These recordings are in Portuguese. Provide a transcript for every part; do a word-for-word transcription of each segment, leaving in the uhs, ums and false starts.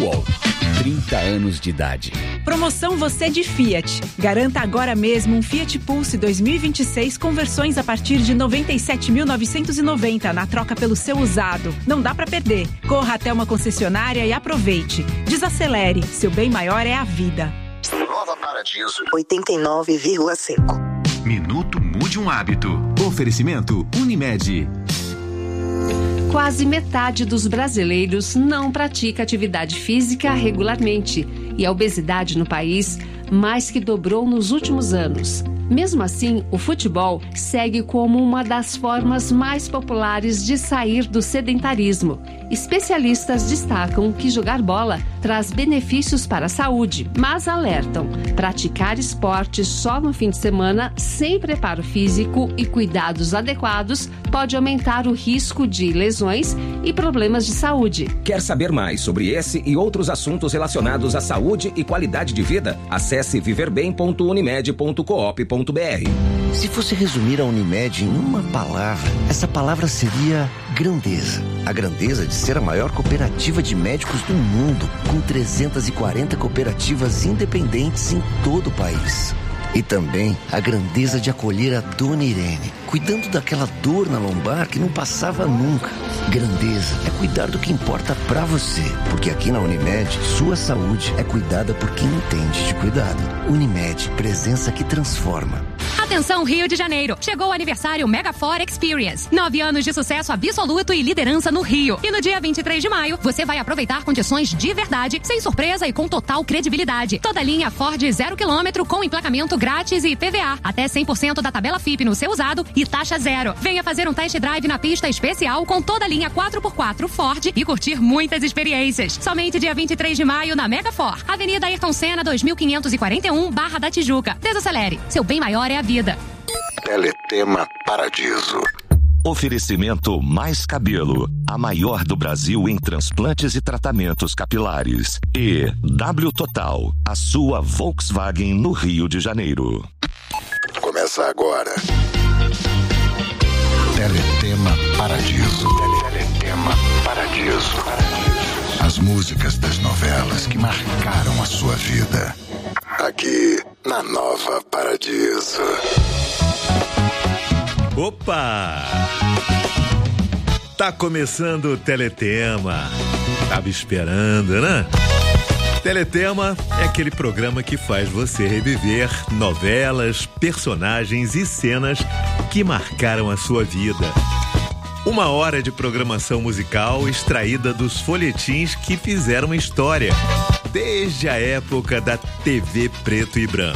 UOL, trinta anos de idade. Promoção Você de Fiat. Garanta agora mesmo um Fiat Pulse dois mil e vinte e seis com versões a partir de noventa e sete mil novecentos e noventa na troca pelo seu usado. Não dá pra perder. Corra até uma concessionária e aproveite. Desacelere. Seu bem maior é a vida. Nova Paradiso oitenta e nove vírgula cinco. Minuto Mude um Hábito. Oferecimento Unimed. Quase metade dos brasileiros não pratica atividade física regularmente e a obesidade no país mais que dobrou nos últimos anos. Mesmo assim, o futebol segue como uma das formas mais populares de sair do sedentarismo. Especialistas destacam que jogar bola traz benefícios para a saúde, mas alertam: praticar esporte só no fim de semana, sem preparo físico e cuidados adequados, pode aumentar o risco de lesões e problemas de saúde. Quer saber mais sobre esse e outros assuntos relacionados à saúde e qualidade de vida? Acesse viver bem ponto unimed ponto coop ponto br. Se fosse resumir a Unimed em uma palavra, essa palavra seria grandeza. A grandeza de ser a maior cooperativa de médicos do mundo, com trezentas e quarenta cooperativas independentes em todo o país. E também a grandeza de acolher a Dona Irene, cuidando daquela dor na lombar que não passava nunca. Grandeza é cuidar do que importa pra você, porque aqui na Unimed, sua saúde é cuidada por quem entende de cuidado. Unimed, presença que transforma. Atenção Rio de Janeiro, chegou o aniversário Megafor Experience. Nove anos de sucesso absoluto e liderança no Rio. E no dia vinte e três de maio, você vai aproveitar condições de verdade, sem surpresa e com total credibilidade. Toda linha Ford zero quilômetro com emplacamento grátis e I P V A. Até cem por cento da tabela F I P no seu usado e taxa zero. Venha fazer um test drive na pista especial com toda a linha quatro por quatro Ford e curtir muitas experiências. Somente dia vinte e três de maio na Megafor. Avenida Ayrton Senna, dois mil quinhentos e quarenta e um, Barra da Tijuca. Desacelere. Seu bem maior é a vida. Teletema Paradiso. Oferecimento Mais Cabelo, a maior do Brasil em transplantes e tratamentos capilares. E W Total, a sua Volkswagen no Rio de Janeiro. Começa agora. Teletema Paradiso. Teletema Paradiso. As músicas das novelas que marcaram a sua vida. Aqui na Nova Paradiso. Opa! Tá começando o Teletema. Tava esperando, né? Teletema é aquele programa que faz você reviver novelas, personagens e cenas que marcaram a sua vida. Uma hora de programação musical extraída dos folhetins que fizeram história, desde a época da T V preto e branco.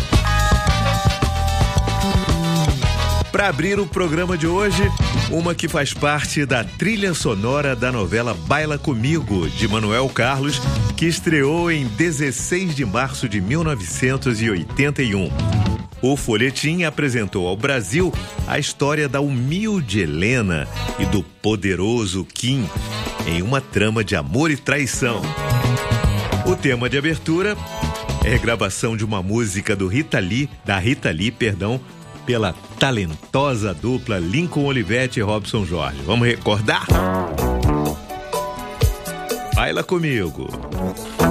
Para abrir o programa de hoje, uma que faz parte da trilha sonora da novela Baila Comigo, de Manuel Carlos, que estreou em dezesseis de março de mil novecentos e oitenta e um. O folhetim apresentou ao Brasil a história da humilde Helena e do poderoso Kim, em uma trama de amor e traição. O tema de abertura é a regravação de uma música do Rita Lee, da Rita Lee, perdão, pela talentosa dupla Lincoln Olivetti e Robson Jorge. Vamos recordar? Baila Comigo.